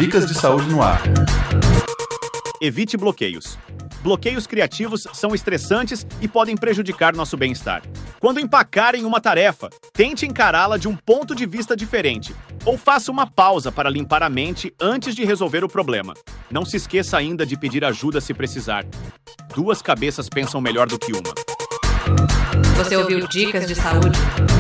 Dicas de saúde no ar. Evite bloqueios. Bloqueios criativos são estressantes e podem prejudicar nosso bem-estar. Quando empacarem uma tarefa, tente encará-la de um ponto de vista diferente, ou faça uma pausa para limpar a mente antes de resolver o problema. Não se esqueça ainda de pedir ajuda se precisar. Duas cabeças pensam melhor do que uma. Você ouviu Dicas de Saúde?